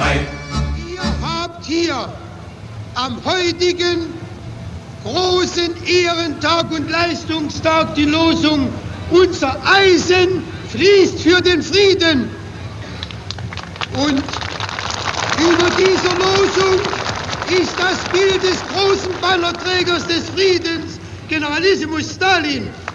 frei. Ihr habt hier am heutigen großen Ehrentag und Leistungstag die Losung "Unser Eisen fließt für den Frieden". Und über dieser Losung ist das Bild des großen Bannerträgers des Friedens, Generalissimus Stalin.